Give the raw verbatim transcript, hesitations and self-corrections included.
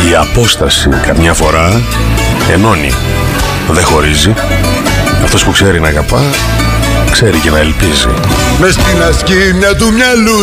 Η απόσταση καμιά φορά ενώνει, δεν χωρίζει. Αυτός που ξέρει να αγαπά, ξέρει και να ελπίζει. Μες στην ασκήνια του μυαλού